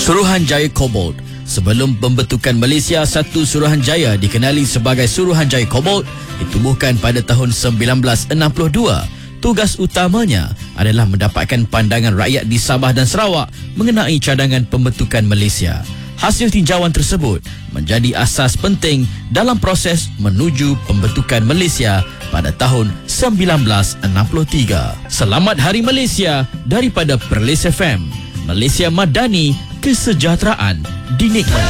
Suruhanjaya Cobalt. Sebelum pembentukan Malaysia, satu Suruhanjaya dikenali sebagai Suruhanjaya Cobalt ditubuhkan pada tahun 1962. Tugas utamanya adalah mendapatkan pandangan rakyat di Sabah dan Sarawak mengenai cadangan pembentukan Malaysia. Hasil tinjauan tersebut menjadi asas penting dalam proses menuju pembentukan Malaysia pada tahun 1963. Selamat Hari Malaysia daripada Perlis FM. Malaysia Madani, kesejahteraan dinikmati.